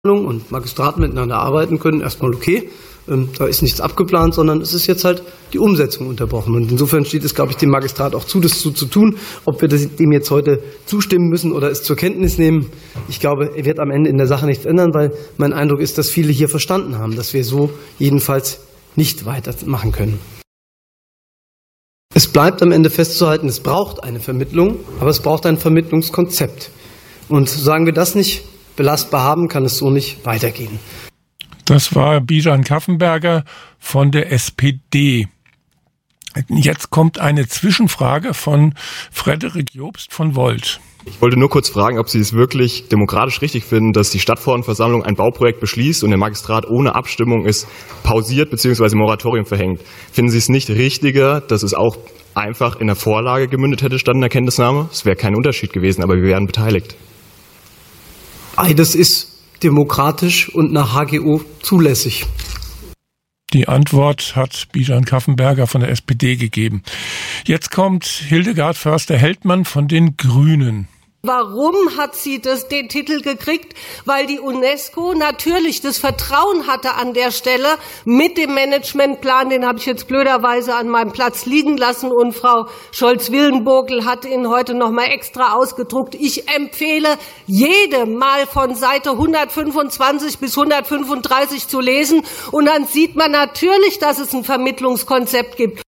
und Magistrat miteinander arbeiten können, erstmal okay. Da ist nichts abgeplant, sondern es ist jetzt halt die Umsetzung unterbrochen. Und insofern steht es, glaube ich, dem Magistrat auch zu, das zu tun. Ob wir dem jetzt heute zustimmen müssen oder es zur Kenntnis nehmen, ich glaube, er wird am Ende in der Sache nichts ändern, weil mein Eindruck ist, dass viele hier verstanden haben, dass wir so jedenfalls nicht weitermachen können. Es bleibt am Ende festzuhalten, es braucht eine Vermittlung, aber es braucht ein Vermittlungskonzept. Und solange wir das nicht belastbar haben, kann es so nicht weitergehen. Das war Bijan Kaffenberger von der SPD. Jetzt kommt eine Zwischenfrage von Frederik Jobst von Volt. Ich wollte nur kurz fragen, ob Sie es wirklich demokratisch richtig finden, dass die Stadtverordnetenversammlung ein Bauprojekt beschließt und der Magistrat ohne Abstimmung es pausiert bzw. Moratorium verhängt. Finden Sie es nicht richtiger, dass es auch einfach in der Vorlage gemündet hätte statt in der Kenntnisnahme? Es wäre kein Unterschied gewesen, aber wir wären beteiligt. Beides ist demokratisch und nach HGO zulässig. Die Antwort hat Bijan Kaffenberger von der SPD gegeben. Jetzt kommt Hildegard Förster-Heldmann von den Grünen. Warum hat sie den Titel gekriegt? Weil die UNESCO natürlich das Vertrauen hatte an der Stelle mit dem Managementplan, den habe ich jetzt blöderweise an meinem Platz liegen lassen und Frau Scholz-Willenburgel hat ihn heute noch mal extra ausgedruckt. Ich empfehle jedem mal von Seite 125 bis 135 zu lesen und dann sieht man natürlich, dass es ein Vermittlungskonzept gibt.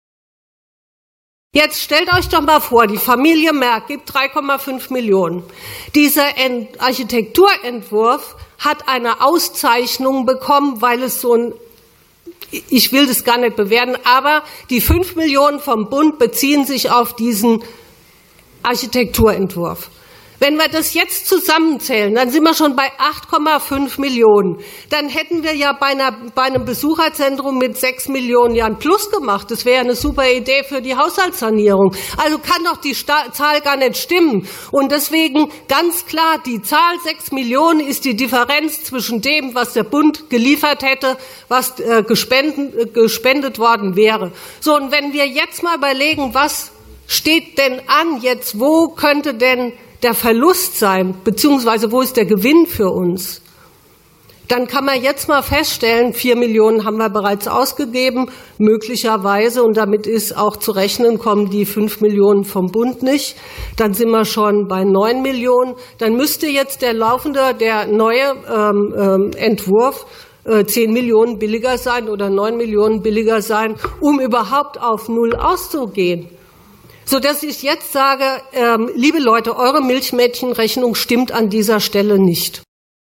Jetzt stellt euch doch mal vor, die Familie Merck gibt 3,5 Millionen. Dieser Architekturentwurf hat eine Auszeichnung bekommen, weil es so ein, ich will das gar nicht bewerten, aber die 5 Millionen vom Bund beziehen sich auf diesen Architekturentwurf. Wenn wir das jetzt zusammenzählen, dann sind wir schon bei 8,5 Millionen. Dann hätten wir ja bei einem Besucherzentrum mit 6 Millionen ja ein Plus gemacht. Das wäre eine super Idee für die Haushaltssanierung. Also kann doch die Zahl gar nicht stimmen. Und deswegen ganz klar, die Zahl 6 Millionen ist die Differenz zwischen dem, was der Bund geliefert hätte, was gespendet worden wäre. So, und wenn wir jetzt mal überlegen, was steht denn an jetzt, wo könnte denn der Verlust sein, beziehungsweise wo ist der Gewinn für uns? Dann kann man jetzt mal feststellen, 4 Millionen haben wir bereits ausgegeben, möglicherweise, und damit ist auch zu rechnen, kommen die 5 Millionen vom Bund nicht. Dann sind wir schon bei 9 Millionen. Dann müsste jetzt der neue Entwurf 10 Millionen billiger sein oder 9 Millionen billiger sein, um überhaupt auf Null auszugehen. So dass ich jetzt sage, liebe Leute, eure Milchmädchenrechnung stimmt an dieser Stelle nicht.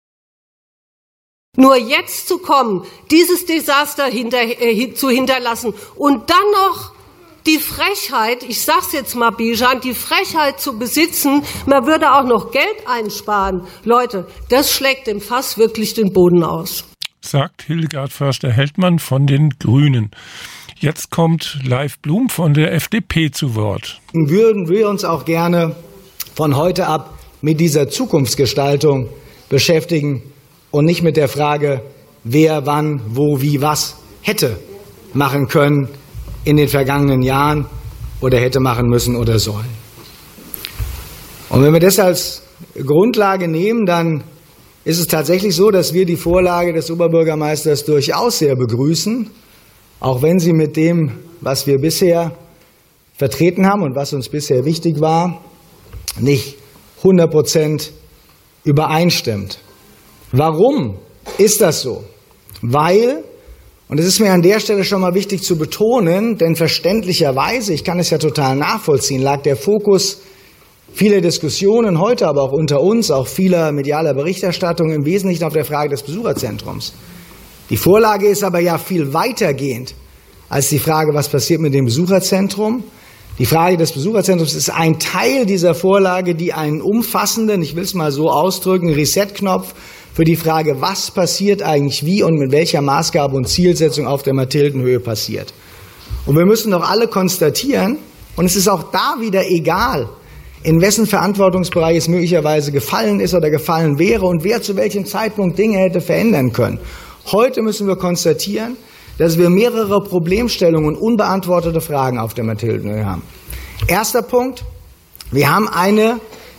Nur jetzt zu kommen, dieses Desaster zu hinterlassen und dann noch die Frechheit, ich sag's jetzt mal, Bijan, die Frechheit zu besitzen, man würde auch noch Geld einsparen. Leute, das schlägt dem Fass wirklich den Boden aus. Sagt Hildegard Förster-Heldmann von den Grünen. Jetzt kommt Leif Blum von der FDP zu Wort. Würden wir uns auch gerne von heute ab mit dieser Zukunftsgestaltung beschäftigen und nicht mit der Frage, wer, wann, wo, wie, was hätte machen können in den vergangenen Jahren oder hätte machen müssen oder sollen. Und wenn wir das als Grundlage nehmen, dann ist es tatsächlich so, dass wir die Vorlage des Oberbürgermeisters durchaus sehr begrüßen, auch wenn sie mit dem, was wir bisher vertreten haben und was uns bisher wichtig war, nicht 100% übereinstimmt. Warum ist das so? Weil, und es ist mir an der Stelle schon mal wichtig zu betonen, denn verständlicherweise, ich kann es ja total nachvollziehen, lag der Fokus vieler Diskussionen heute, aber auch unter uns, auch vieler medialer Berichterstattung im Wesentlichen auf der Frage des Besucherzentrums. Die Vorlage ist aber ja viel weitergehend als die Frage, was passiert mit dem Besucherzentrum. Die Frage des Besucherzentrums ist ein Teil dieser Vorlage, die einen umfassenden, ich will es mal so ausdrücken, Reset-Knopf für die Frage, was passiert eigentlich wie und mit welcher Maßgabe und Zielsetzung auf der Mathildenhöhe passiert. Und wir müssen doch alle konstatieren, und es ist auch da wieder egal, in wessen Verantwortungsbereich es möglicherweise gefallen ist oder gefallen wäre und wer zu welchem Zeitpunkt Dinge hätte verändern können. Heute müssen wir konstatieren, dass wir mehrere Problemstellungen und unbeantwortete Fragen auf der Mathildenhöhe haben. Erster Punkt, wir haben eine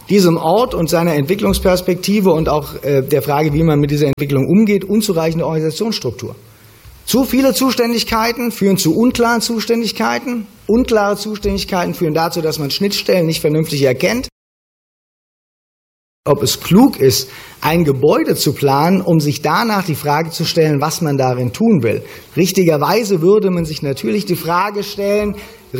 diesem Ort und seiner Entwicklungsperspektive und auch der Frage, wie man mit dieser Entwicklung umgeht, unzureichende Organisationsstruktur. Zu viele Zuständigkeiten führen zu unklaren Zuständigkeiten. Unklare Zuständigkeiten führen dazu, dass man Schnittstellen nicht vernünftig erkennt. Ob es klug ist, ein Gebäude zu planen, um sich danach die Frage zu stellen, was man darin tun will. Richtigerweise würde man sich natürlich die Frage stellen,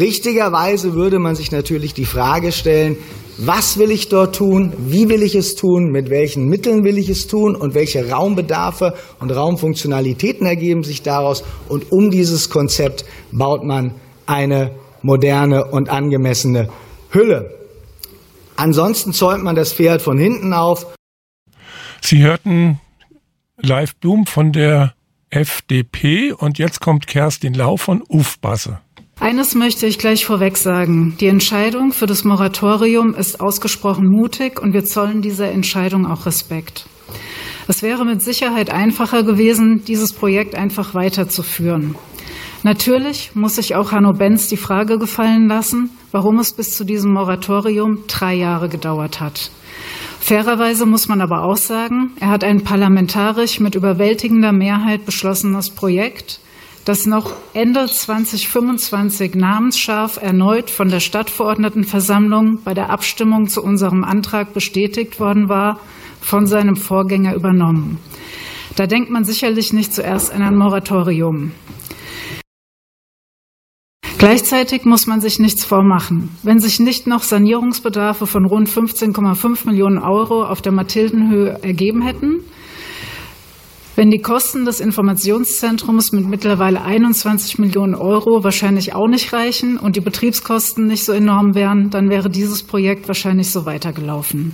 was will ich dort tun, wie will ich es tun, mit welchen Mitteln will ich es tun und welche Raumbedarfe und Raumfunktionalitäten ergeben sich daraus. Und um dieses Konzept baut man eine moderne und angemessene Hülle. Ansonsten zäumt man das Pferd von hinten auf. Sie hörten Leif Blum von der FDP und jetzt kommt Kerstin Lau von UFBASE. Eines möchte ich gleich vorweg sagen. Die Entscheidung für das Moratorium ist ausgesprochen mutig und wir zollen dieser Entscheidung auch Respekt. Es wäre mit Sicherheit einfacher gewesen, dieses Projekt einfach weiterzuführen. Natürlich muss sich auch Hanno Benz die Frage gefallen lassen, warum es bis zu diesem Moratorium 3 Jahre gedauert hat. Fairerweise muss man aber auch sagen, er hat ein parlamentarisch mit überwältigender Mehrheit beschlossenes Projekt, das noch Ende 2025 namensscharf erneut von der Stadtverordnetenversammlung bei der Abstimmung zu unserem Antrag bestätigt worden war, von seinem Vorgänger übernommen. Da denkt man sicherlich nicht zuerst an ein Moratorium. Gleichzeitig muss man sich nichts vormachen. Wenn sich nicht noch Sanierungsbedarfe von rund 15,5 Millionen Euro auf der Mathildenhöhe ergeben hätten, wenn die Kosten des Informationszentrums mit mittlerweile 21 Millionen Euro wahrscheinlich auch nicht reichen und die Betriebskosten nicht so enorm wären, dann wäre dieses Projekt wahrscheinlich so weitergelaufen.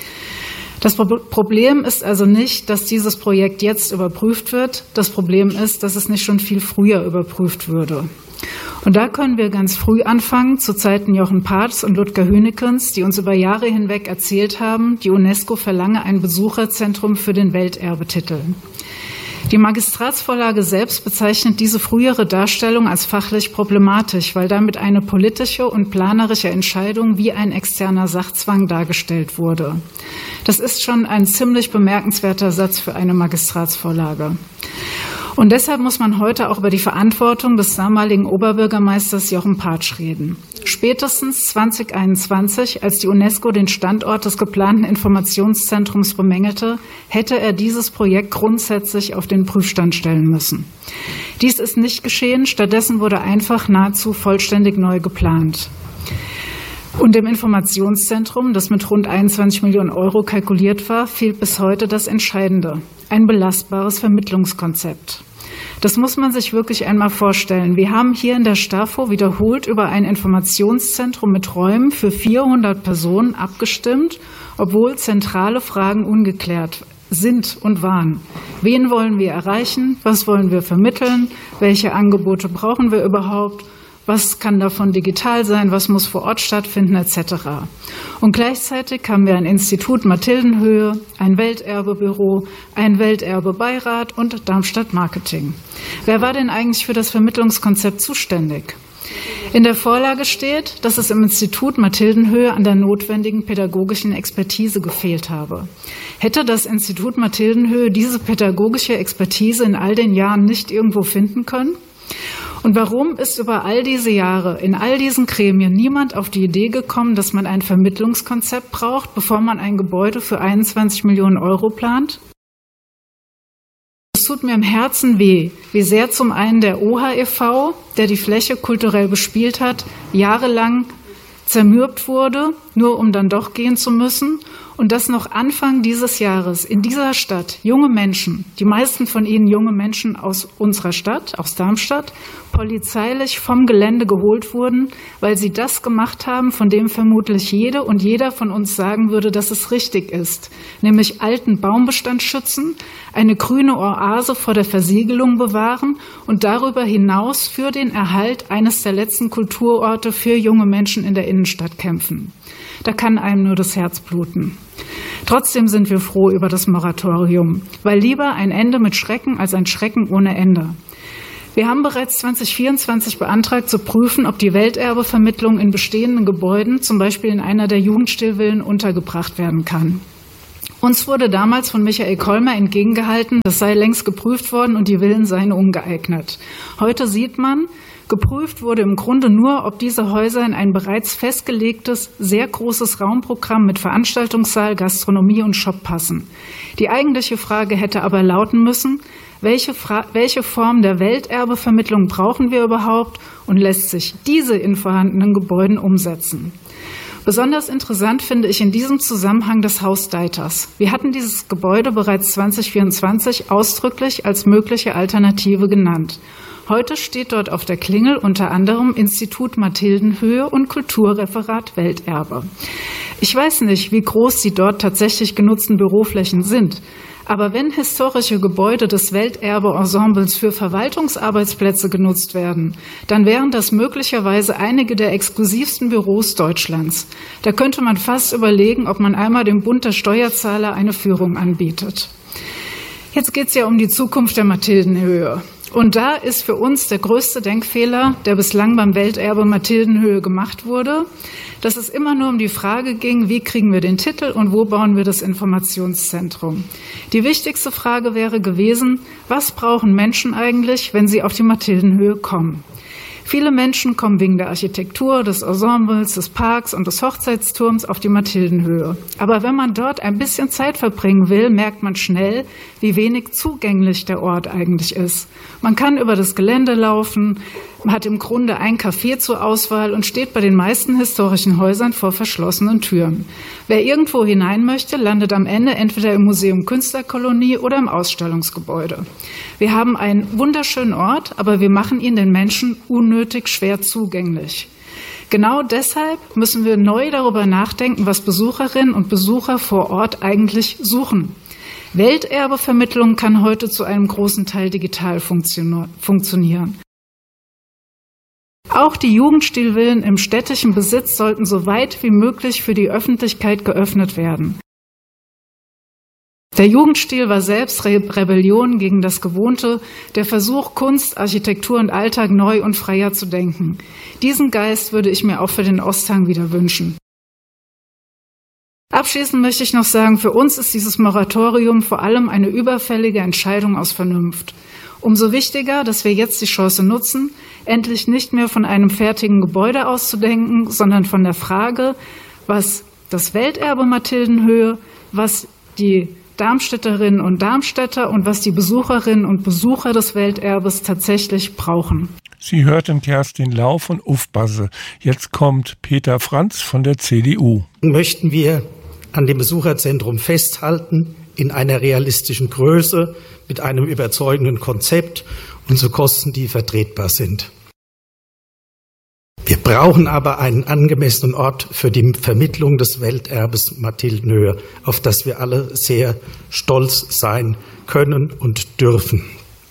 Das Problem ist also nicht, dass dieses Projekt jetzt überprüft wird. Das Problem ist, dass es nicht schon viel früher überprüft würde. Und da können wir ganz früh anfangen, zu Zeiten Jochen Parz und Ludger Hünekens, die uns über Jahre hinweg erzählt haben, die UNESCO verlange ein Besucherzentrum für den Welterbetitel. Die Magistratsvorlage selbst bezeichnet diese frühere Darstellung als fachlich problematisch, weil damit eine politische und planerische Entscheidung wie ein externer Sachzwang dargestellt wurde. Das ist schon ein ziemlich bemerkenswerter Satz für eine Magistratsvorlage. Und deshalb muss man heute auch über die Verantwortung des damaligen Oberbürgermeisters Jochen Partsch reden. Spätestens 2021, als die UNESCO den Standort des geplanten Informationszentrums bemängelte, hätte er dieses Projekt grundsätzlich auf den Prüfstand stellen müssen. Dies ist nicht geschehen, stattdessen wurde einfach nahezu vollständig neu geplant. Und dem Informationszentrum, das mit rund 21 Millionen Euro kalkuliert war, fehlt bis heute das Entscheidende: ein belastbares Vermittlungskonzept. Das muss man sich wirklich einmal vorstellen. Wir haben hier in der STAFO wiederholt über ein Informationszentrum mit Räumen für 400 Personen abgestimmt, obwohl zentrale Fragen ungeklärt sind und waren. Wen wollen wir erreichen? Was wollen wir vermitteln? Welche Angebote brauchen wir überhaupt? Was kann davon digital sein? Was muss vor Ort stattfinden, etc. Und gleichzeitig haben wir ein Institut Mathildenhöhe, ein Welterbebüro, ein Welterbebeirat und Darmstadt Marketing. Wer war denn eigentlich für das Vermittlungskonzept zuständig? In der Vorlage steht, dass es im Institut Mathildenhöhe an der notwendigen pädagogischen Expertise gefehlt habe. Hätte das Institut Mathildenhöhe diese pädagogische Expertise in all den Jahren nicht irgendwo finden können? Und warum ist über all diese Jahre in all diesen Gremien niemand auf die Idee gekommen, dass man ein Vermittlungskonzept braucht, bevor man ein Gebäude für 21 Millionen Euro plant? Es tut mir im Herzen weh, wie sehr zum einen der OHA e.V., der die Fläche kulturell bespielt hat, jahrelang zermürbt wurde, nur um dann doch gehen zu müssen. Und dass noch Anfang dieses Jahres in dieser Stadt junge Menschen, die meisten von ihnen junge Menschen aus unserer Stadt, aus Darmstadt, polizeilich vom Gelände geholt wurden, weil sie das gemacht haben, von dem vermutlich jede und jeder von uns sagen würde, dass es richtig ist, nämlich alten Baumbestand schützen, eine grüne Oase vor der Versiegelung bewahren und darüber hinaus für den Erhalt eines der letzten Kulturorte für junge Menschen in der Innenstadt kämpfen. Da kann einem nur das Herz bluten. Trotzdem sind wir froh über das Moratorium, weil lieber ein Ende mit Schrecken als ein Schrecken ohne Ende. Wir haben bereits 2024 beantragt, zu prüfen, ob die Welterbevermittlung in bestehenden Gebäuden, zum Beispiel in einer der Jugendstilvillen, untergebracht werden kann. Uns wurde damals von Michael Kolmer entgegengehalten, das sei längst geprüft worden und die Villen seien ungeeignet. Heute sieht man, geprüft wurde im Grunde nur, ob diese Häuser in ein bereits festgelegtes, sehr großes Raumprogramm mit Veranstaltungssaal, Gastronomie und Shop passen. Die eigentliche Frage hätte aber lauten müssen, welche Form der Welterbevermittlung brauchen wir überhaupt und lässt sich diese in vorhandenen Gebäuden umsetzen? Besonders interessant finde ich in diesem Zusammenhang das Haus Deiters. Wir hatten dieses Gebäude bereits 2024 ausdrücklich als mögliche Alternative genannt. Heute steht dort auf der Klingel unter anderem Institut Mathildenhöhe und Kulturreferat Welterbe. Ich weiß nicht, wie groß die dort tatsächlich genutzten Büroflächen sind. Aber wenn historische Gebäude des Welterbe-Ensembles für Verwaltungsarbeitsplätze genutzt werden, dann wären das möglicherweise einige der exklusivsten Büros Deutschlands. Da könnte man fast überlegen, ob man einmal dem Bund der Steuerzahler eine Führung anbietet. Jetzt geht es ja um die Zukunft der Mathildenhöhe. Und da ist für uns der größte Denkfehler, der bislang beim Welterbe Mathildenhöhe gemacht wurde, dass es immer nur um die Frage ging, wie kriegen wir den Titel und wo bauen wir das Informationszentrum. Die wichtigste Frage wäre gewesen, was brauchen Menschen eigentlich, wenn sie auf die Mathildenhöhe kommen? Viele Menschen kommen wegen der Architektur, des Ensembles, des Parks und des Hochzeitsturms auf die Mathildenhöhe. Aber wenn man dort ein bisschen Zeit verbringen will, merkt man schnell, wie wenig zugänglich der Ort eigentlich ist. Man kann über das Gelände laufen, man hat im Grunde ein Café zur Auswahl und steht bei den meisten historischen Häusern vor verschlossenen Türen. Wer irgendwo hinein möchte, landet am Ende entweder im Museum Künstlerkolonie oder im Ausstellungsgebäude. Wir haben einen wunderschönen Ort, aber wir machen ihn den Menschen unnötig schwer zugänglich. Genau deshalb müssen wir neu darüber nachdenken, was Besucherinnen und Besucher vor Ort eigentlich suchen. Welterbevermittlung kann heute zu einem großen Teil digital funktionieren. Auch die Jugendstilvillen im städtischen Besitz sollten so weit wie möglich für die Öffentlichkeit geöffnet werden. Der Jugendstil war selbst Rebellion gegen das Gewohnte, der Versuch, Kunst, Architektur und Alltag neu und freier zu denken. Diesen Geist würde ich mir auch für den Osthang wieder wünschen. Abschließend möchte ich noch sagen, für uns ist dieses Moratorium vor allem eine überfällige Entscheidung aus Vernunft. Umso wichtiger, dass wir jetzt die Chance nutzen, endlich nicht mehr von einem fertigen Gebäude auszudenken, sondern von der Frage, was das Welterbe Mathildenhöhe, was die Darmstädterinnen und Darmstädter und was die Besucherinnen und Besucher des Welterbes tatsächlich brauchen. Sie hörten Kerstin Lau von Ufbasse. Jetzt kommt Peter Franz von der CDU. Möchten wir an dem Besucherzentrum festhalten, in einer realistischen Größe, mit einem überzeugenden Konzept und zu Kosten, die vertretbar sind. Wir brauchen aber einen angemessenen Ort für die Vermittlung des Welterbes Mathildenhöhe, auf das wir alle sehr stolz sein können und dürfen.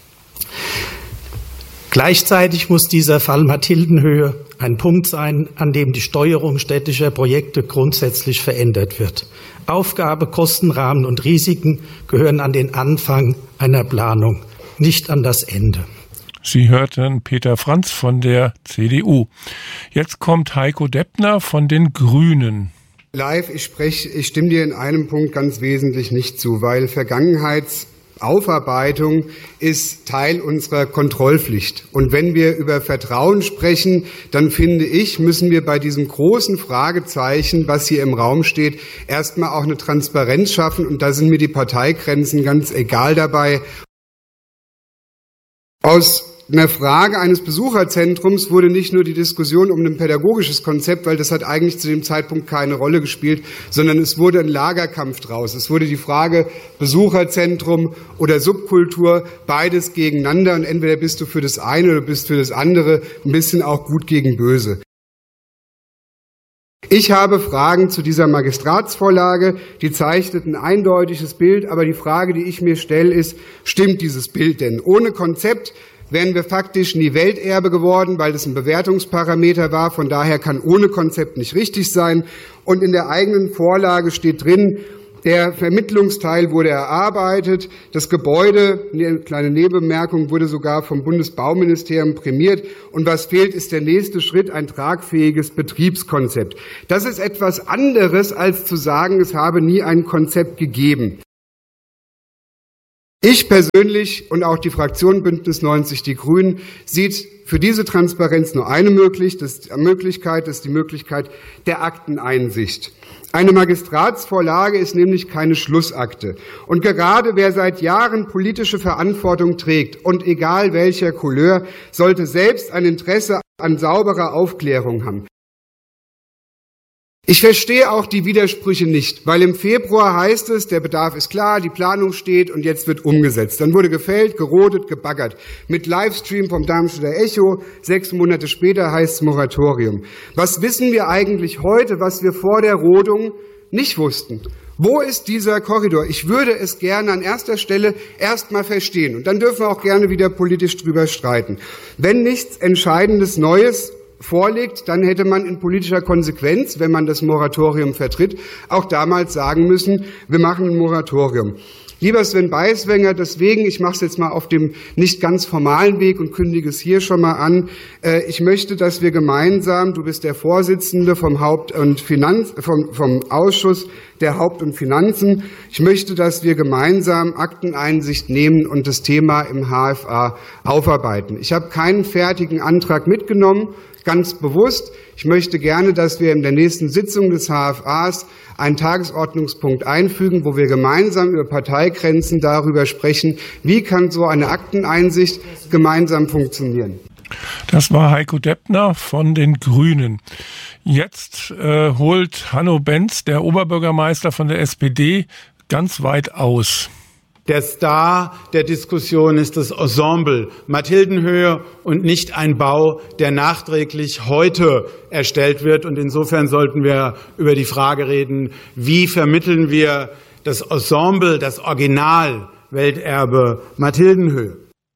Gleichzeitig muss dieser Fall Mathildenhöhe ein Punkt sein, an dem die Steuerung städtischer Projekte grundsätzlich verändert wird. Aufgabe, Kostenrahmen und Risiken gehören an den Anfang einer Planung, nicht an das Ende. Sie hörten Peter Franz von der CDU. Jetzt kommt Heiko Deppner von den Grünen. Live, ich stimme dir in einem Punkt ganz wesentlich nicht zu, weil Vergangenheitsaufarbeitung ist Teil unserer Kontrollpflicht. Und wenn wir über Vertrauen sprechen, dann finde ich, müssen wir bei diesem großen Fragezeichen, was hier im Raum steht, erstmal auch eine Transparenz schaffen. Und da sind mir die Parteigrenzen ganz egal dabei. Aus einer Frage eines Besucherzentrums wurde nicht nur die Diskussion um ein pädagogisches Konzept, weil das hat eigentlich zu dem Zeitpunkt keine Rolle gespielt, sondern es wurde ein Lagerkampf draus. Es wurde die Frage Besucherzentrum oder Subkultur, beides gegeneinander und entweder bist du für das eine oder bist für das andere, ein bisschen auch gut gegen böse. Ich habe Fragen zu dieser Magistratsvorlage, die zeichnet ein eindeutiges Bild, aber die Frage, die ich mir stelle, ist, stimmt dieses Bild denn? Ohne Konzept wären wir faktisch nie Welterbe geworden, weil das ein Bewertungsparameter war. Von daher kann ohne Konzept nicht richtig sein. Und in der eigenen Vorlage steht drin, Der Vermittlungsteil wurde erarbeitet. Das Gebäude, eine kleine Nebenbemerkung, wurde sogar vom Bundesbauministerium prämiert. Und was fehlt, ist der nächste Schritt, ein tragfähiges Betriebskonzept. Das ist etwas anderes, als zu sagen, es habe nie ein Konzept gegeben. Ich persönlich und auch die Fraktion Bündnis 90 Die Grünen sieht für diese Transparenz nur eine Möglichkeit, das ist die Möglichkeit der Akteneinsicht. Eine Magistratsvorlage ist nämlich keine Schlussakte. Und gerade wer seit Jahren politische Verantwortung trägt und egal welcher Couleur, sollte selbst ein Interesse an sauberer Aufklärung haben. Ich verstehe auch die Widersprüche nicht, weil im Februar heißt es, der Bedarf ist klar, die Planung steht und jetzt wird umgesetzt. Dann wurde gefällt, gerodet, gebaggert. Mit Livestream vom Darmstädter Echo, 6 Monate später heißt es Moratorium. Was wissen wir eigentlich heute, was wir vor der Rodung nicht wussten? Wo ist dieser Korridor? Ich würde es gerne an erster Stelle erst mal verstehen. Und dann dürfen wir auch gerne wieder politisch drüber streiten. Wenn nichts Entscheidendes Neues vorliegt, dann hätte man in politischer Konsequenz, wenn man das Moratorium vertritt, auch damals sagen müssen, wir machen ein Moratorium. Lieber Sven Beiswenger, deswegen, ich mache es jetzt mal auf dem nicht ganz formalen Weg und kündige es hier schon mal an. Ich möchte, dass wir gemeinsam, du bist der Vorsitzende vom Ausschuss der Haupt- und Finanzen, ich möchte, dass wir gemeinsam Akteneinsicht nehmen und das Thema im HFA aufarbeiten. Ich habe keinen fertigen Antrag mitgenommen, ganz bewusst. Ich möchte gerne, dass wir in der nächsten Sitzung des HFAs einen Tagesordnungspunkt einfügen, wo wir gemeinsam über Parteigrenzen darüber sprechen, wie kann so eine Akteneinsicht gemeinsam funktionieren. Das war Heiko Deppner von den Grünen. Jetzt holt Hanno Benz, der Oberbürgermeister von der SPD, ganz weit aus. Der Star der Diskussion ist das Ensemble Mathildenhöhe und nicht ein Bau, der nachträglich heute erstellt wird. Und insofern sollten wir über die Frage reden, wie vermitteln wir das Ensemble, das Original Welterbe Mathildenhöhe.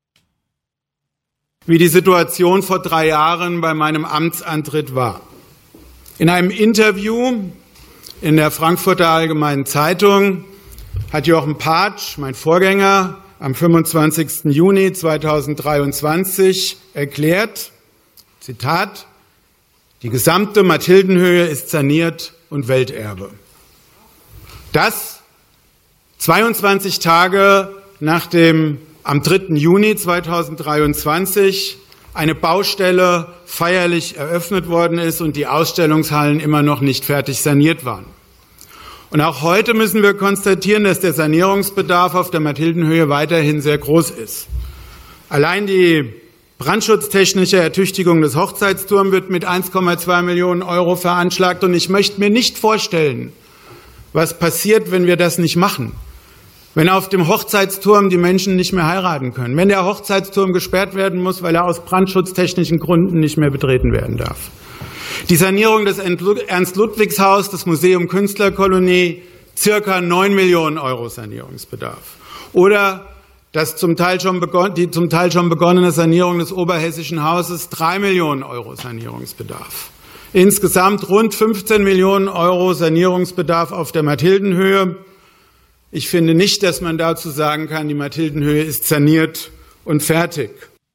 Wie die Situation vor 3 Jahren bei meinem Amtsantritt war. In einem Interview in der Frankfurter Allgemeinen Zeitung hat Jochen Patsch, mein Vorgänger, am 25. Juni 2023 erklärt, Zitat, die gesamte Mathildenhöhe ist saniert und Welterbe. Das 22 Tage nachdem am 3. Juni 2023 eine Baustelle feierlich eröffnet worden ist und die Ausstellungshallen immer noch nicht fertig saniert waren. Und auch heute müssen wir konstatieren, dass der Sanierungsbedarf auf der Mathildenhöhe weiterhin sehr groß ist. Allein die brandschutztechnische Ertüchtigung des Hochzeitsturms wird mit 1,2 Millionen Euro veranschlagt. Und ich möchte mir nicht vorstellen, was passiert, wenn wir das nicht machen. Wenn auf dem Hochzeitsturm die Menschen nicht mehr heiraten können. Wenn der Hochzeitsturm gesperrt werden muss, weil er aus brandschutztechnischen Gründen nicht mehr betreten werden darf. Die Sanierung des Ernst-Ludwigs-Haus, das Museum Künstlerkolonie, circa 9 Millionen Euro Sanierungsbedarf. Oder die zum Teil schon begonnene Sanierung des Oberhessischen Hauses, 3 Millionen Euro Sanierungsbedarf. Insgesamt rund 15 Millionen Euro Sanierungsbedarf auf der Mathildenhöhe. Ich finde nicht, dass man dazu sagen kann, die Mathildenhöhe ist saniert und fertig.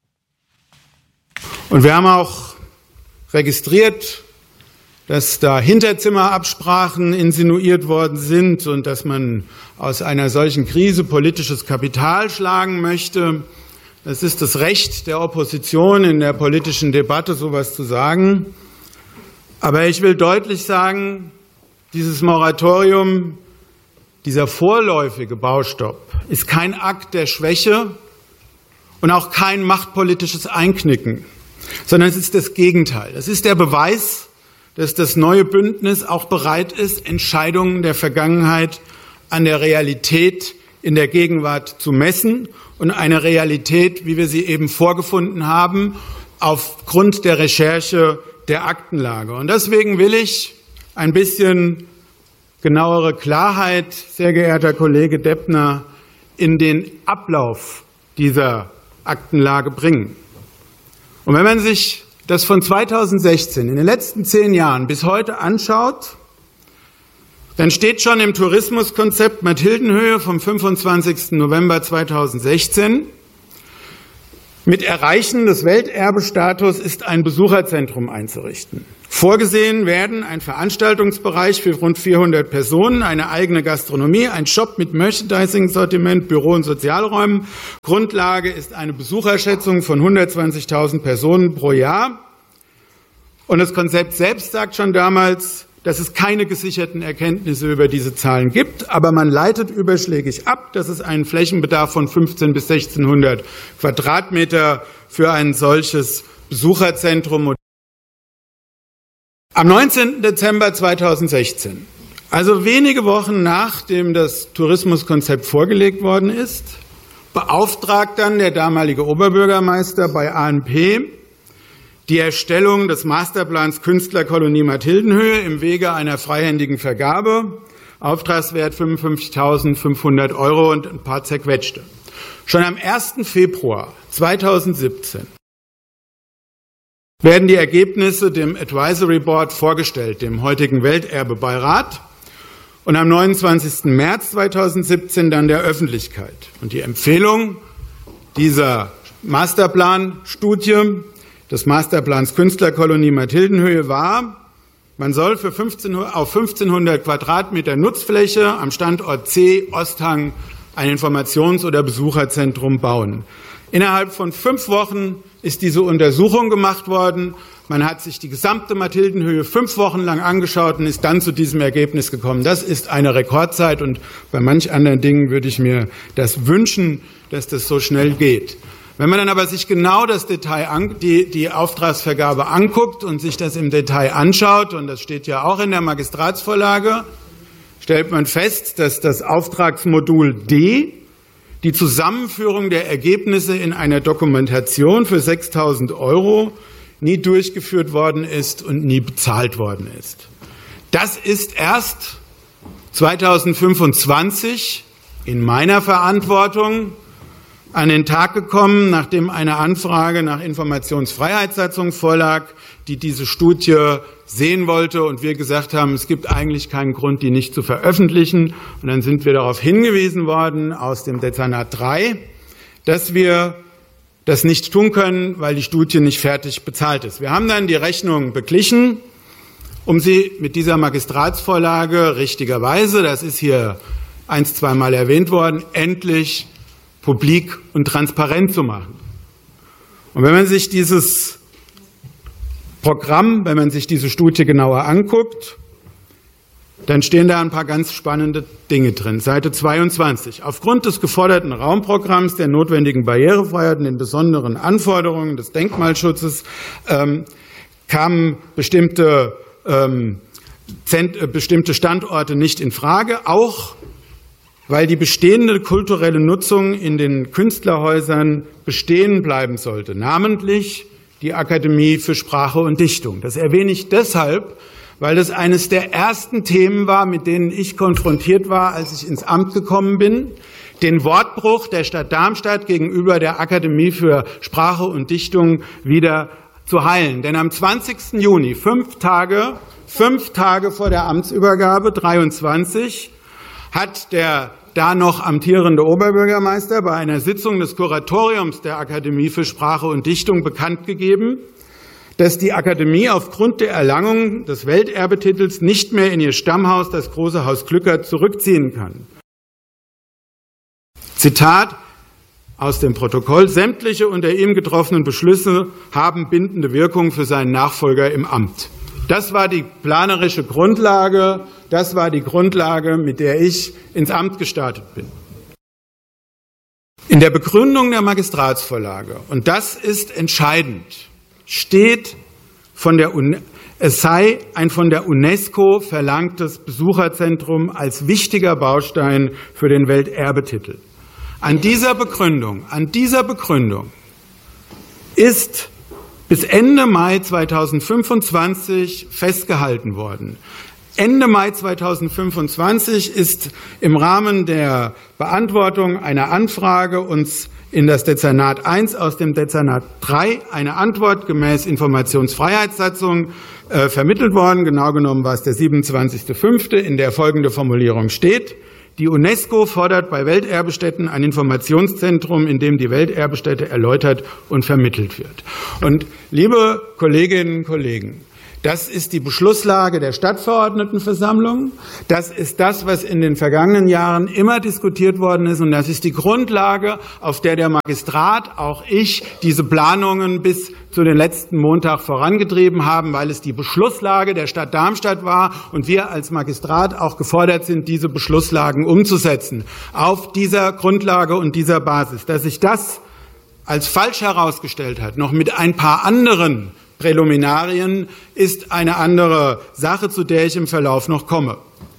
Und wir haben auch registriert, dass da Hinterzimmerabsprachen insinuiert worden sind und dass man aus einer solchen Krise politisches Kapital schlagen möchte. Das ist das Recht der Opposition in der politischen Debatte, sowas zu sagen. Aber ich will deutlich sagen, dieses Moratorium, dieser vorläufige Baustopp ist kein Akt der Schwäche und auch kein machtpolitisches Einknicken, sondern es ist das Gegenteil. Es ist der Beweis, dass das neue Bündnis auch bereit ist, Entscheidungen der Vergangenheit an der Realität in der Gegenwart zu messen und eine Realität, wie wir sie eben vorgefunden haben, aufgrund der Recherche der Aktenlage. Und deswegen will ich ein bisschen genauere Klarheit, sehr geehrter Kollege Deppner, in den Ablauf dieser Aktenlage bringen. Und wenn man sich das von 2016 in den letzten 10 Jahren bis heute anschaut, Dann steht schon im Tourismuskonzept Mathildenhöhe vom 25. November 2016, mit Erreichen des Welterbestatus ist ein Besucherzentrum einzurichten. Vorgesehen werden ein Veranstaltungsbereich für rund 400 Personen, eine eigene Gastronomie, ein Shop mit Merchandising-Sortiment, Büro- und Sozialräumen. Grundlage ist eine Besucherschätzung von 120.000 Personen pro Jahr. Und das Konzept selbst sagt schon damals, dass es keine gesicherten Erkenntnisse über diese Zahlen gibt, aber man leitet überschlägig ab, dass es einen Flächenbedarf von 15 bis 1600 Quadratmeter für ein solches Besucherzentrum. Am 19. Dezember 2016, also wenige Wochen nachdem das Tourismuskonzept vorgelegt worden ist, beauftragt dann der damalige Oberbürgermeister bei ANP die Erstellung des Masterplans Künstlerkolonie Mathildenhöhe im Wege einer freihändigen Vergabe. Auftragswert 55.500 € und ein paar zerquetschte. Schon am 1. Februar 2017 werden die Ergebnisse dem Advisory Board vorgestellt, dem heutigen Welterbebeirat, und am 29. März 2017 dann der Öffentlichkeit. Und die Empfehlung dieser Masterplan-Studie des Masterplans Künstlerkolonie Mathildenhöhe war, man soll auf 1500 Quadratmeter Nutzfläche am Standort C Osthang ein Informations- oder Besucherzentrum bauen. Innerhalb von 5 Wochen ist diese Untersuchung gemacht worden. Man hat sich die gesamte Mathildenhöhe 5 Wochen lang angeschaut und ist dann zu diesem Ergebnis gekommen. Das ist eine Rekordzeit, und bei manch anderen Dingen würde ich mir das wünschen, dass das so schnell geht. Wenn man dann aber sich genau das Detail, die Auftragsvergabe anguckt und sich das im Detail anschaut, und das steht ja auch in der Magistratsvorlage, stellt man fest, dass das Auftragsmodul D, die Zusammenführung der Ergebnisse in einer Dokumentation für 6.000 €, nie durchgeführt worden ist und nie bezahlt worden ist. Das ist erst 2025 in meiner Verantwortung an den Tag gekommen, nachdem eine Anfrage nach Informationsfreiheitssatzung vorlag, die diese Studie sehen wollte, und wir gesagt haben, es gibt eigentlich keinen Grund, die nicht zu veröffentlichen. Und dann sind wir darauf hingewiesen worden aus dem Dezernat 3, dass wir das nicht tun können, weil die Studie nicht fertig bezahlt ist. Wir haben dann die Rechnung beglichen, um sie mit dieser Magistratsvorlage richtigerweise, das ist hier 1-2 Mal erwähnt worden, endlich publik und transparent zu machen. Und wenn man sich dieses Programm, wenn man sich diese Studie genauer anguckt, dann stehen da ein paar ganz spannende Dinge drin. Seite 22. Aufgrund des geforderten Raumprogramms, der notwendigen Barrierefreiheit und den besonderen Anforderungen des Denkmalschutzes kamen bestimmte Standorte nicht in Frage, auch weil die bestehende kulturelle Nutzung in den Künstlerhäusern bestehen bleiben sollte, namentlich die Akademie für Sprache und Dichtung. Das erwähne ich deshalb, weil das eines der ersten Themen war, mit denen ich konfrontiert war, als ich ins Amt gekommen bin, den Wortbruch der Stadt Darmstadt gegenüber der Akademie für Sprache und Dichtung wieder zu heilen. Denn am 20. Juni, 5 Tage vor der Amtsübergabe 23, hat der da noch amtierende Oberbürgermeister bei einer Sitzung des Kuratoriums der Akademie für Sprache und Dichtung bekannt gegeben, dass die Akademie aufgrund der Erlangung des Welterbetitels nicht mehr in ihr Stammhaus, das Große Haus Glückert, zurückziehen kann. Zitat aus dem Protokoll: Sämtliche unter ihm getroffenen Beschlüsse haben bindende Wirkung für seinen Nachfolger im Amt. Das war die planerische Grundlage, das war die Grundlage, mit der ich ins Amt gestartet bin. In der Begründung der Magistratsvorlage, und das ist entscheidend, steht, es sei ein von der UNESCO verlangtes Besucherzentrum als wichtiger Baustein für den Welterbetitel. An dieser Begründung ist bis Ende Mai 2025 festgehalten worden. Ende Mai 2025 ist im Rahmen der Beantwortung einer Anfrage uns in das Dezernat 1 aus dem Dezernat 3 eine Antwort gemäß Informationsfreiheitssatzung vermittelt worden. Genau genommen war es der 27.05., in der folgende Formulierung steht: Die UNESCO fordert bei Welterbestätten ein Informationszentrum, in dem die Welterbestätte erläutert und vermittelt wird. Und liebe Kolleginnen und Kollegen, das ist die Beschlusslage der Stadtverordnetenversammlung. Das ist das, was in den vergangenen Jahren immer diskutiert worden ist. Und das ist die Grundlage, auf der der Magistrat, auch ich, diese Planungen bis zu den letzten Montag vorangetrieben haben, weil es die Beschlusslage der Stadt Darmstadt war und wir als Magistrat auch gefordert sind, diese Beschlusslagen umzusetzen. Auf dieser Grundlage und dieser Basis, dass sich das als falsch herausgestellt hat, noch mit ein paar anderen Präliminarien, ist eine andere Sache, zu der ich im Verlauf noch komme.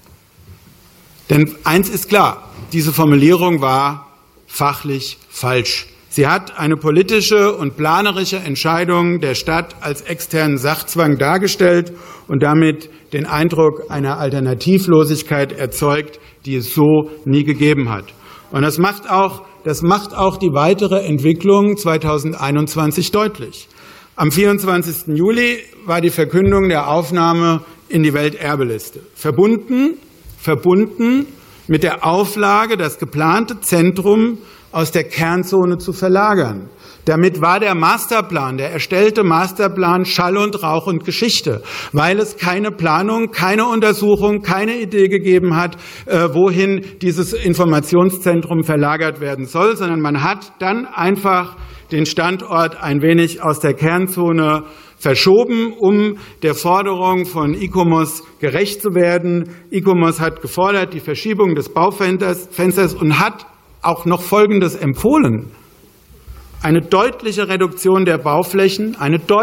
Denn eins ist klar, diese Formulierung war fachlich falsch. Sie hat eine politische und planerische Entscheidung der Stadt als externen Sachzwang dargestellt und damit den Eindruck einer Alternativlosigkeit erzeugt, die es so nie gegeben hat. Und das macht auch die weitere Entwicklung 2021 deutlich. Am 24. Juli war die Verkündung der Aufnahme in die Welterbeliste. Verbunden mit der Auflage, das geplante Zentrum aus der Kernzone zu verlagern. Damit war der Masterplan, der erstellte Masterplan Schall und Rauch und Geschichte, weil es keine Planung, keine Untersuchung, keine Idee gegeben hat, wohin dieses Informationszentrum verlagert werden soll, sondern man hat dann einfach den Standort ein wenig aus der Kernzone verschoben, um der Forderung von ICOMOS gerecht zu werden. ICOMOS hat gefordert die Verschiebung des Baufensters und hat auch noch Folgendes empfohlen: eine deutliche Reduktion der Bauflächen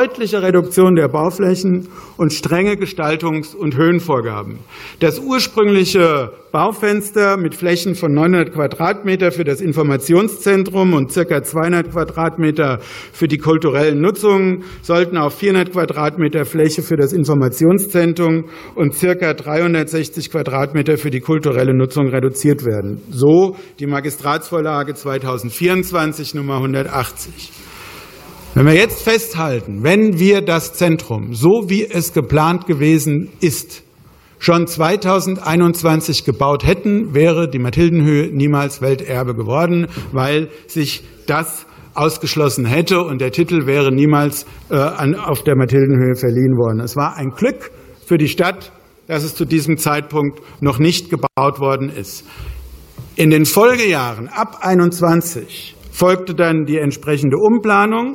und strenge Gestaltungs- und Höhenvorgaben. Das ursprüngliche Baufenster mit Flächen von 900 Quadratmeter für das Informationszentrum und ca. 200 Quadratmeter für die kulturellen Nutzungen sollten auf 400 Quadratmeter Fläche für das Informationszentrum und ca. 360 Quadratmeter für die kulturelle Nutzung reduziert werden. So die Magistratsvorlage 2024 Nummer 180. Wenn wir jetzt festhalten, wenn wir das Zentrum, so wie es geplant gewesen ist, schon 2021 gebaut hätten, wäre die Mathildenhöhe niemals Welterbe geworden, weil sich das ausgeschlossen hätte und der Titel wäre niemals auf der Mathildenhöhe verliehen worden. Es war ein Glück für die Stadt, dass es zu diesem Zeitpunkt noch nicht gebaut worden ist. In den Folgejahren ab 21 folgte dann die entsprechende Umplanung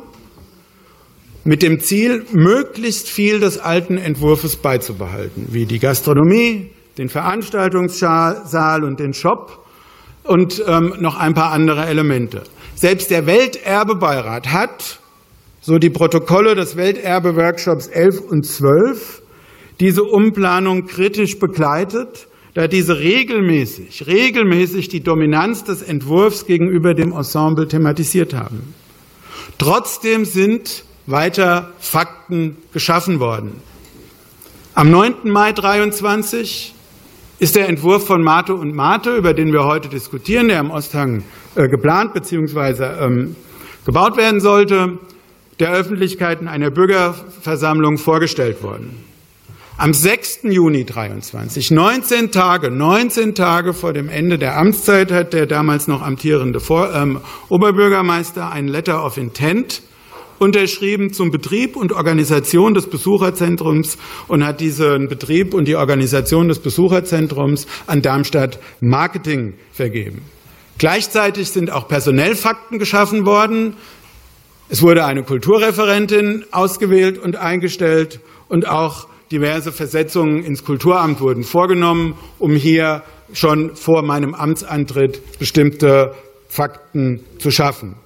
mit dem Ziel, möglichst viel des alten Entwurfs beizubehalten, wie die Gastronomie, den Veranstaltungssaal und den Shop und noch ein paar andere Elemente. Selbst der Welterbebeirat hat, so die Protokolle des Welterbe-Workshops 11 und 12, diese Umplanung kritisch begleitet, da diese regelmäßig die Dominanz des Entwurfs gegenüber dem Ensemble thematisiert haben. Trotzdem sind weiter Fakten geschaffen worden. Am 9. Mai 23 ist der Entwurf von Mate und Mate, über den wir heute diskutieren, der am Osthang geplant bzw. gebaut werden sollte, der Öffentlichkeit in einer Bürgerversammlung vorgestellt worden. Am 6. Juni 23, 19 Tage vor dem Ende der Amtszeit, hat der damals noch amtierende Oberbürgermeister ein Letter of Intent unterschrieben zum Betrieb und Organisation des Besucherzentrums und hat diesen Betrieb und die Organisation des Besucherzentrums an Darmstadt Marketing vergeben. Gleichzeitig sind auch Personellfakten geschaffen worden. Es wurde eine Kulturreferentin ausgewählt und eingestellt und auch diverse Versetzungen ins Kulturamt wurden vorgenommen, um hier schon vor meinem Amtsantritt bestimmte Fakten zu schaffen.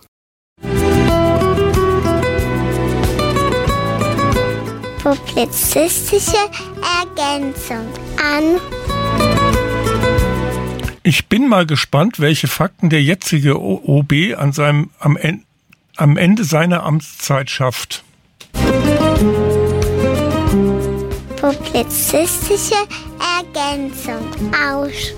Publizistische Ergänzung an. Ich bin mal gespannt, welche Fakten der jetzige OB am Ende seiner Amtszeit schafft. Publizistische Ergänzung aus.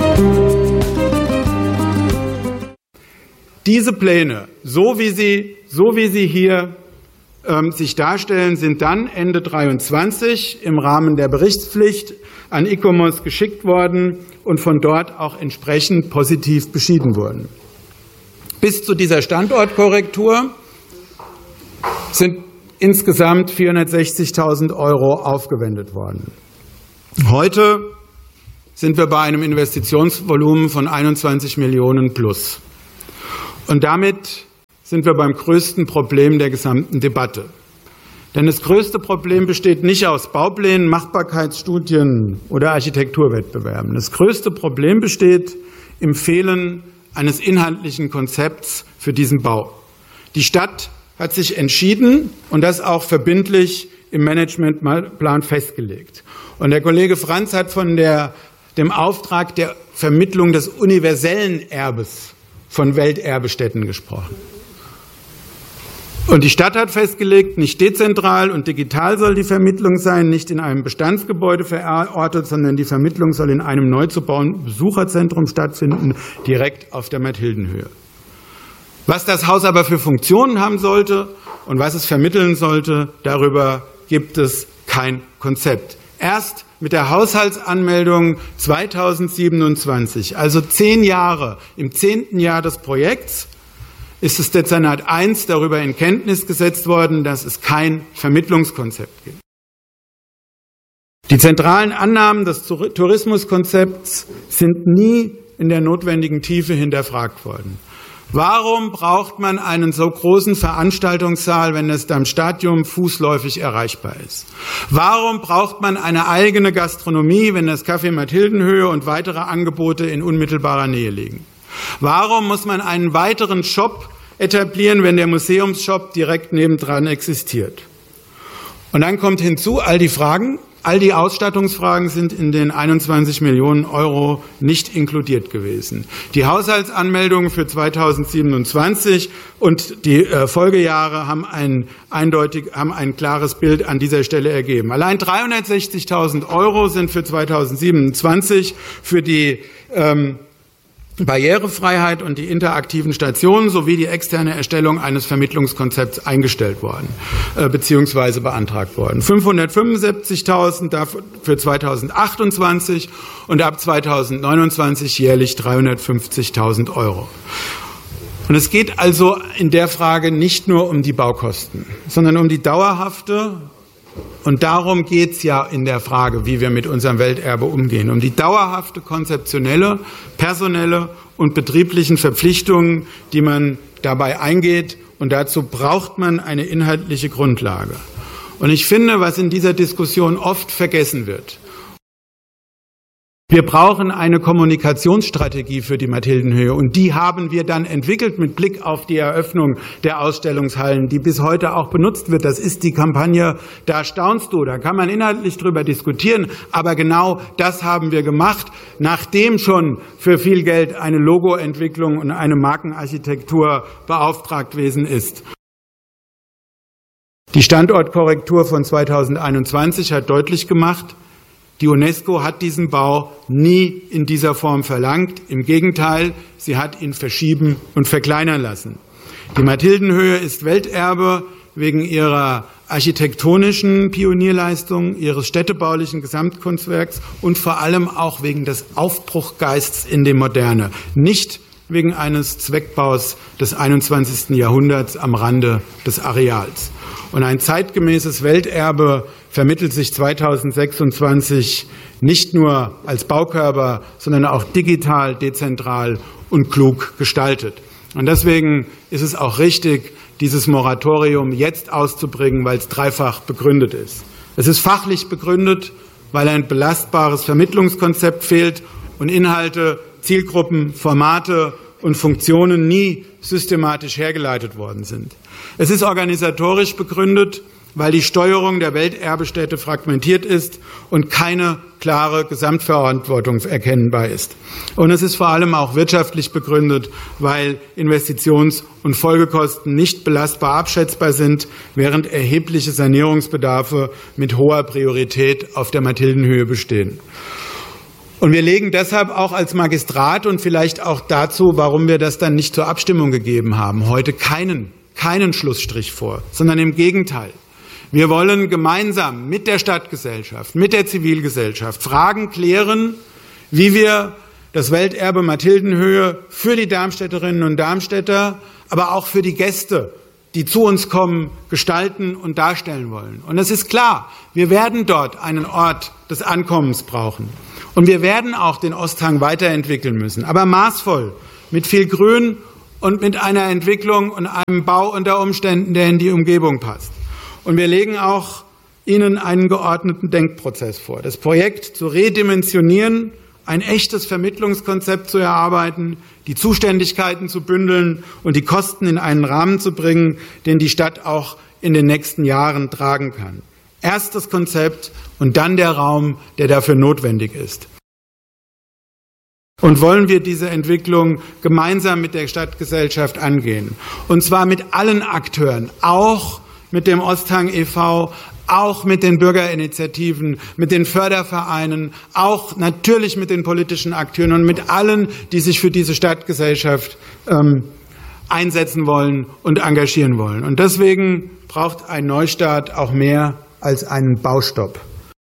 Diese Pläne, so wie sie hier sich darstellen, sind dann Ende 2023 im Rahmen der Berichtspflicht an ICOMOS geschickt worden und von dort auch entsprechend positiv beschieden wurden. Bis zu dieser Standortkorrektur sind insgesamt 460.000 € aufgewendet worden. Heute sind wir bei einem Investitionsvolumen von 21 Millionen plus. Und damit sind wir beim größten Problem der gesamten Debatte. Denn das größte Problem besteht nicht aus Bauplänen, Machbarkeitsstudien oder Architekturwettbewerben. Das größte Problem besteht im Fehlen eines inhaltlichen Konzepts für diesen Bau. Die Stadt hat sich entschieden und das auch verbindlich im Managementplan festgelegt. Und der Kollege Franz hat von dem Auftrag der Vermittlung des universellen Erbes von Welterbestätten gesprochen. Und die Stadt hat festgelegt, nicht dezentral und digital soll die Vermittlung sein, nicht in einem Bestandsgebäude verortet, sondern die Vermittlung soll in einem neu zu bauenden Besucherzentrum stattfinden, direkt auf der Mathildenhöhe. Was das Haus aber für Funktionen haben sollte und was es vermitteln sollte, darüber gibt es kein Konzept. Erst mit der Haushaltsanmeldung 2027, also 10 Jahre, im 10. Jahr des Projekts, ist das Dezernat 1 darüber in Kenntnis gesetzt worden, dass es kein Vermittlungskonzept gibt. Die zentralen Annahmen des Tourismuskonzepts sind nie in der notwendigen Tiefe hinterfragt worden. Warum braucht man einen so großen Veranstaltungssaal, wenn das Dammstadion fußläufig erreichbar ist? Warum braucht man eine eigene Gastronomie, wenn das Café Mathildenhöhe und weitere Angebote in unmittelbarer Nähe liegen? Warum muss man einen weiteren Shop etablieren, wenn der Museumsshop direkt nebendran existiert? Und dann kommt hinzu, all die Ausstattungsfragen sind in den 21 Millionen € nicht inkludiert gewesen. Die Haushaltsanmeldungen für 2027 und die Folgejahre haben ein klares Bild an dieser Stelle ergeben. Allein 360.000 € sind für 2027 für die Barrierefreiheit und die interaktiven Stationen sowie die externe Erstellung eines Vermittlungskonzepts eingestellt worden bzw. beantragt worden. 575.000 für 2028 und ab 2029 jährlich 350.000 €. Und es geht also in der Frage nicht nur um die Baukosten, sondern um die dauerhafte, und darum geht es ja in der Frage, wie wir mit unserem Welterbe umgehen, um die dauerhafte konzeptionelle, personelle und betrieblichen Verpflichtungen, die man dabei eingeht. Und dazu braucht man eine inhaltliche Grundlage. Und ich finde, was in dieser Diskussion oft vergessen wird: Wir brauchen eine Kommunikationsstrategie für die Mathildenhöhe, und die haben wir dann entwickelt mit Blick auf die Eröffnung der Ausstellungshallen, die bis heute auch benutzt wird. Das ist die Kampagne "Da staunst du". Da kann man inhaltlich drüber diskutieren, aber genau das haben wir gemacht, nachdem schon für viel Geld eine Logoentwicklung und eine Markenarchitektur beauftragt gewesen ist. Die Standortkorrektur von 2021 hat deutlich gemacht, die UNESCO hat diesen Bau nie in dieser Form verlangt. Im Gegenteil, sie hat ihn verschieben und verkleinern lassen. Die Mathildenhöhe ist Welterbe wegen ihrer architektonischen Pionierleistung, ihres städtebaulichen Gesamtkunstwerks und vor allem auch wegen des Aufbruchgeists in die Moderne. Nicht wegen eines Zweckbaus des 21. Jahrhunderts am Rande des Areals. Und ein zeitgemäßes Welterbe vermittelt sich 2026 nicht nur als Baukörper, sondern auch digital, dezentral und klug gestaltet. Und deswegen ist es auch richtig, dieses Moratorium jetzt auszubringen, weil es dreifach begründet ist. Es ist fachlich begründet, weil ein belastbares Vermittlungskonzept fehlt und Inhalte, Zielgruppen, Formate und Funktionen nie systematisch hergeleitet worden sind. Es ist organisatorisch begründet, weil die Steuerung der Welterbestätte fragmentiert ist und keine klare Gesamtverantwortung erkennbar ist. Und es ist vor allem auch wirtschaftlich begründet, weil Investitions- und Folgekosten nicht belastbar abschätzbar sind, während erhebliche Sanierungsbedarfe mit hoher Priorität auf der Mathildenhöhe bestehen. Und wir legen deshalb auch als Magistrat und vielleicht auch dazu, warum wir das dann nicht zur Abstimmung gegeben haben, heute keinen Schlussstrich vor, sondern im Gegenteil. Wir wollen gemeinsam mit der Stadtgesellschaft, mit der Zivilgesellschaft Fragen klären, wie wir das Welterbe Mathildenhöhe für die Darmstädterinnen und Darmstädter, aber auch für die Gäste, die zu uns kommen, gestalten und darstellen wollen. Und es ist klar, wir werden dort einen Ort des Ankommens brauchen. Und wir werden auch den Osthang weiterentwickeln müssen, aber maßvoll, mit viel Grün und mit einer Entwicklung und einem Bau unter Umständen, der in die Umgebung passt. Und wir legen auch Ihnen einen geordneten Denkprozess vor. Das Projekt zu redimensionieren, ein echtes Vermittlungskonzept zu erarbeiten, die Zuständigkeiten zu bündeln und die Kosten in einen Rahmen zu bringen, den die Stadt auch in den nächsten Jahren tragen kann. Erst das Konzept und dann der Raum, der dafür notwendig ist. Und wollen wir diese Entwicklung gemeinsam mit der Stadtgesellschaft angehen. Und zwar mit allen Akteuren, auch mit dem Osthang e.V., auch mit den Bürgerinitiativen, mit den Fördervereinen, auch natürlich mit den politischen Akteuren und mit allen, die sich für diese Stadtgesellschaft einsetzen wollen und engagieren wollen. Und deswegen braucht ein Neustart auch mehr als einen Baustopp.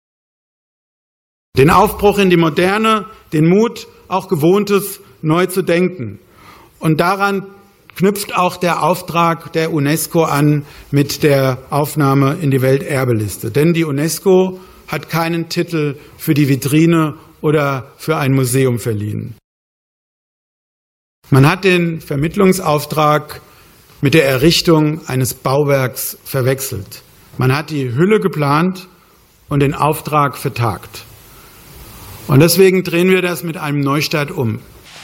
Den Aufbruch in die Moderne, den Mut, auch Gewohntes neu zu denken. Und daran knüpft auch der Auftrag der UNESCO an mit der Aufnahme in die Welterbeliste. Denn die UNESCO hat keinen Titel für die Vitrine oder für ein Museum verliehen. Man hat den Vermittlungsauftrag mit der Errichtung eines Bauwerks verwechselt. Man hat die Hülle geplant und den Auftrag vertagt. Und deswegen drehen wir das mit einem Neustart um.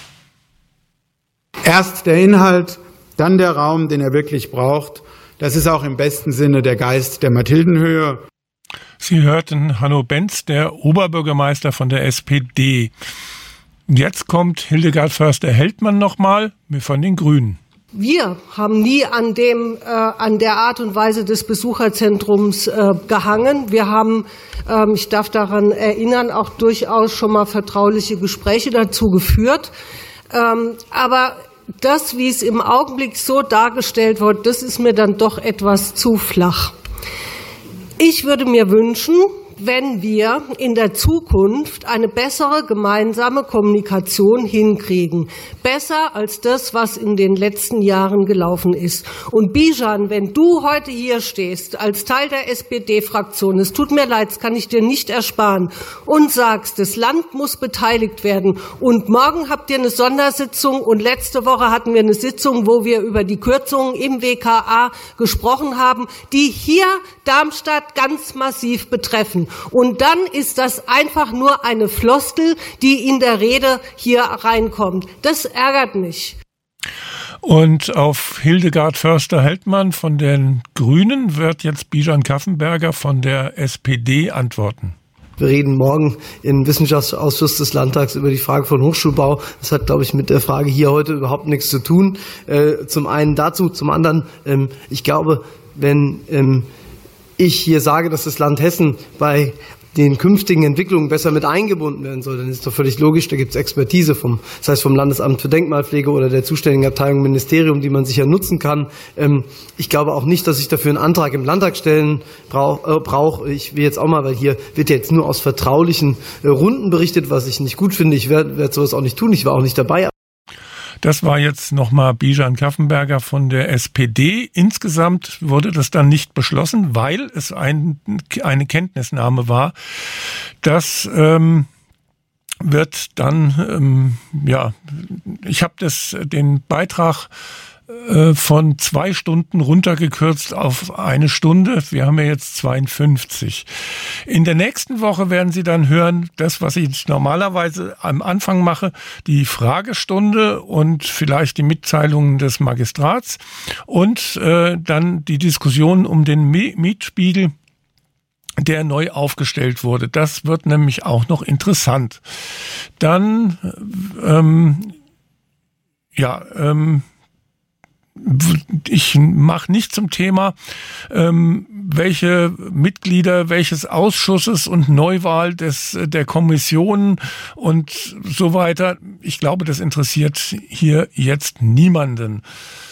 Erst der Inhalt, dann der Raum, den er wirklich braucht. Das ist auch im besten Sinne der Geist der Mathildenhöhe. Sie hörten Hanno Benz, der Oberbürgermeister von der SPD. Jetzt kommt Hildegard Förster-Heldmann nochmal von den Grünen. Wir haben nie an der Art und Weise des Besucherzentrums gehangen. Wir haben, ich darf daran erinnern, auch durchaus schon mal vertrauliche Gespräche dazu geführt. Aber das, wie es im Augenblick so dargestellt wird, das ist mir dann doch etwas zu flach. Ich würde mir wünschen, wenn wir in der Zukunft eine bessere gemeinsame Kommunikation hinkriegen. Besser als das, was in den letzten Jahren gelaufen ist. Und Bijan, wenn du heute hier stehst, als Teil der SPD-Fraktion, es tut mir leid, das kann ich dir nicht ersparen, und sagst, das Land muss beteiligt werden und morgen habt ihr eine Sondersitzung und letzte Woche hatten wir eine Sitzung, wo wir über die Kürzungen im WKA gesprochen haben, die hier Darmstadt ganz massiv betreffen. Und dann ist das einfach nur eine Floskel, die in der Rede hier reinkommt. Das ärgert mich. Und auf Hildegard Förster-Heldmann von den Grünen wird jetzt Bijan Kaffenberger von der SPD antworten. Wir reden morgen im Wissenschaftsausschuss des Landtags über die Frage von Hochschulbau. Das hat, glaube ich, mit der Frage hier heute überhaupt nichts zu tun. Zum einen dazu, zum anderen, ich glaube, wenn ich hier sage, dass das Land Hessen bei den künftigen Entwicklungen besser mit eingebunden werden soll, dann ist doch völlig logisch, da gibt es Expertise vom Landesamt für Denkmalpflege oder der zuständigen Abteilung Ministerium, die man sicher nutzen kann. Ich glaube auch nicht, dass ich dafür einen Antrag im Landtag stellen brauche. Ich will jetzt auch mal, weil hier wird jetzt nur aus vertraulichen Runden berichtet, was ich nicht gut finde. Ich werde sowas auch nicht tun. Ich war auch nicht dabei. Das war jetzt nochmal Bijan Kaffenberger von der SPD. Insgesamt wurde das dann nicht beschlossen, weil es eine Kenntnisnahme war. Das wird dann, ich habe den Beitrag von 2 Stunden runtergekürzt auf 1 Stunde. Wir haben ja jetzt 52. In der nächsten Woche werden Sie dann hören, das, was ich normalerweise am Anfang mache, die Fragestunde und vielleicht die Mitteilungen des Magistrats und dann die Diskussion um den Mietspiegel, der neu aufgestellt wurde. Das wird nämlich auch noch interessant. Dann, ich mache nicht zum Thema, welche Mitglieder welches Ausschusses und Neuwahl der Kommissionen und so weiter. Ich glaube, das interessiert hier jetzt niemanden.